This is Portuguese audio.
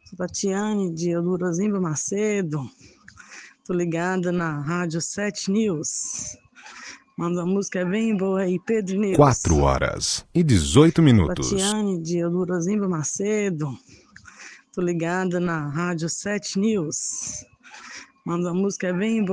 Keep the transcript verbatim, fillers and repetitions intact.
Tatiane de Eudorosimba Macedo. Tô ligada na Rádio sete News. Manda uma música bem boa aí, Pedro News. quatro horas e dezoito minutos. Tatiane de Eudorosimba Macedo. Tô ligada na Rádio sete News. Manda uma música bem boa.